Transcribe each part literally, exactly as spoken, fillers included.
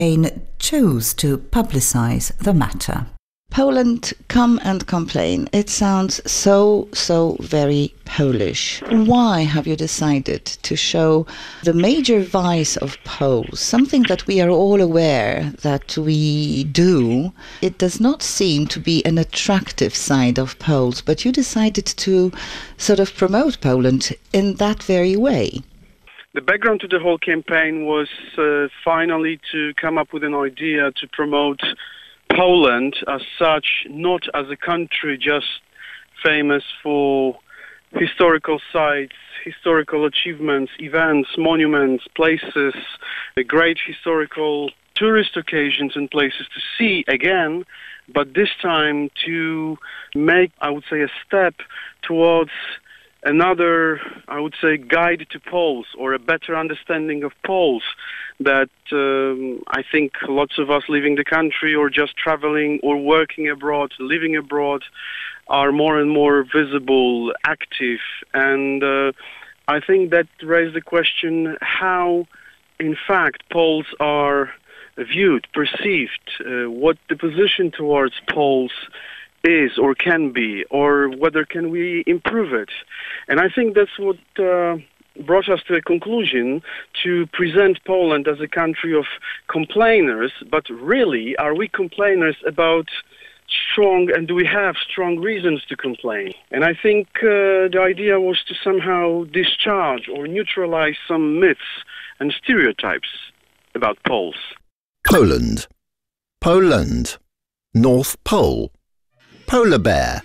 chose to publicize the matter. Poland, come and complain. It sounds so, so very Polish. Why have you decided to show the major vice of Poles, something that we are all aware that we do? It does not seem to be an attractive side of Poles, but you decided to sort of promote Poland in that very way. The background to the whole campaign was uh, finally to come up with an idea to promote Poland as such, not as a country just famous for historical sites, historical achievements, events, monuments, places, great historical tourist occasions and places to see again, but this time to make, I would say, a step towards another, I would say, guide to Poles, or a better understanding of Poles that um, I think lots of us living the country or just traveling or working abroad, living abroad, are more and more visible, active. And uh, I think that raised the question how, in fact, Poles are viewed, perceived, uh, what the position towards Poles is or can be, or whether can we improve it. And I think that's what uh, brought us to a conclusion to present Poland as a country of complainers, but really, are we complainers about strong, and do we have strong reasons to complain? And I think uh, the idea was to somehow discharge or neutralize some myths and stereotypes about Poles. Poland. Poland. North Pole. Polar bear.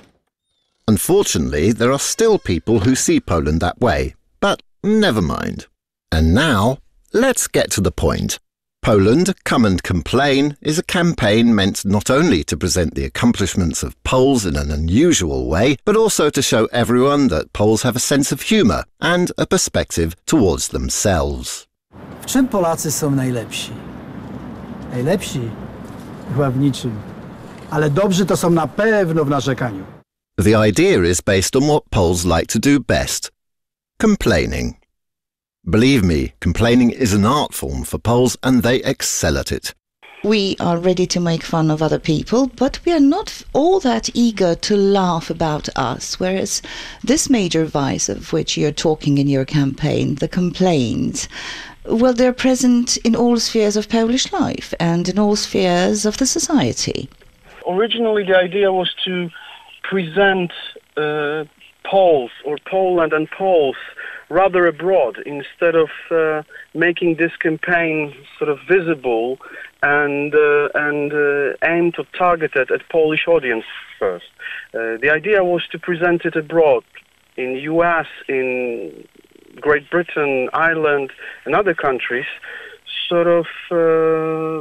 Unfortunately, there are still people who see Poland that way, but never mind. And now, let's get to the point. Poland, Come and Complain is a campaign meant not only to present the accomplishments of Poles in an unusual way, but also to show everyone that Poles have a sense of humour and a perspective towards themselves. W czym Polacy są najlepsi? Najlepsi? Chyba w niczym. Ale dobrzy to są na pewno w narzekaniu. The idea is based on what Poles like to do best: complaining. Believe me, complaining is an art form for Poles and they excel at it. We are ready to make fun of other people, but we are not all that eager to laugh about us, whereas this major vice of which you're talking in your campaign, the complaints, well, they're present in all spheres of Polish life and in all spheres of the society. Originally, the idea was to present uh, Poles or Poland and Poles rather abroad, instead of uh, making this campaign sort of visible and uh, and uh, aimed or targeted at Polish audience first. Uh, the idea was to present it abroad, in U S, in Great Britain, Ireland, and other countries, sort of uh,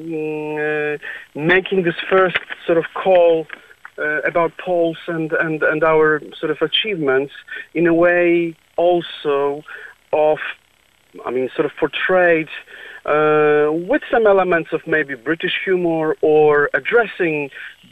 uh, making this first sort of call uh, about Poles and, and, and our sort of achievements in a way also of, I mean, sort of portrayed uh, with some elements of maybe British humor, or addressing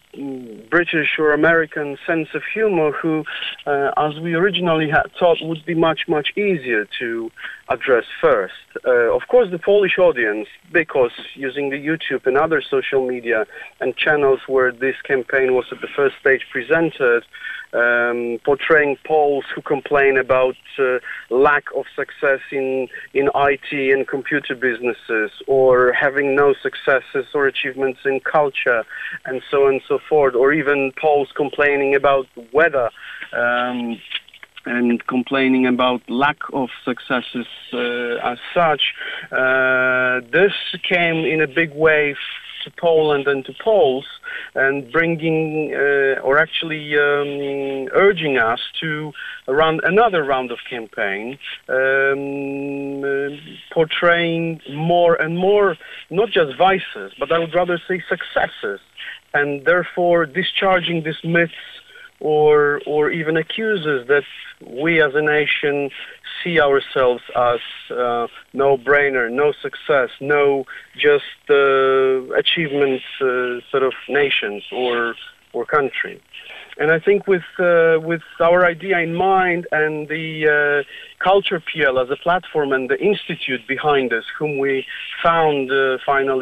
British or American sense of humor, who, uh, as we originally had thought, would be much, much easier to address first. Uh, of course, the Polish audience, because using the YouTube and other social media and channels where this campaign was at the first stage presented, um, portraying Poles who complain about uh, lack of success in, in I T and computer businesses, or having no successes or achievements in culture, and so on and so forth, or even Poles complaining about weather um, and complaining about lack of successes uh, as such. Uh, this came in a big wave to Poland and to Poles, and bringing, uh, or actually um, urging us to run another round of campaign, um, uh, portraying more and more, not just vices, but I would rather say successes, and therefore discharging these myths or or even accuses that we as a nation see ourselves as uh, no-brainer, no success, no just uh, achievements uh, sort of nations, or or country. And I think with uh, with our idea in mind and the uh, Culture P L as a platform and the institute behind us, whom we found uh, finally